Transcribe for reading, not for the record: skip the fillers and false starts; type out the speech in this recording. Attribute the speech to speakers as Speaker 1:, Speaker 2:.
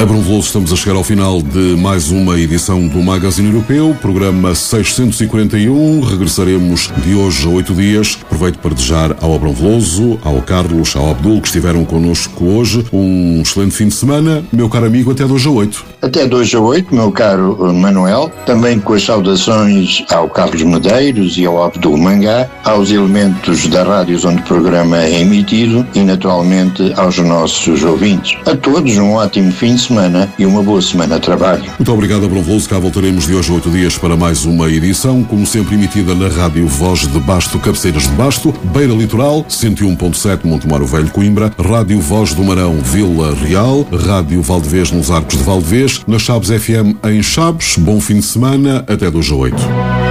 Speaker 1: Abrão Veloso, estamos a chegar ao final de mais uma edição do Magazine Europeu, programa 641. Regressaremos de hoje a 8 dias. Aproveito para desejar ao Abrão Veloso, ao Carlos, ao Abdul, que estiveram connosco hoje, um excelente fim de semana. Meu caro amigo, até de hoje a 8.
Speaker 2: Até de hoje a 8, meu caro Manuel, também com as saudações ao Carlos Medeiros e ao Abdul Mangá, aos elementos da rádios onde o programa é emitido e, naturalmente, aos nossos ouvintes. A todos um ótimo fim de semana e uma boa semana de trabalho.
Speaker 1: Muito obrigado, Abrão Veloso. Cá voltaremos de hoje a 8 dias para mais uma edição, como sempre emitida na Rádio Voz de Basto, Cabeceiras de Basto, Beira Litoral, 101.7, Montemoro Velho, Coimbra, Rádio Voz do Marão, Vila Real, Rádio Valdevez nos Arcos de Valdevez, na Chaves FM em Chaves. Bom fim de semana, até de hoje a 8.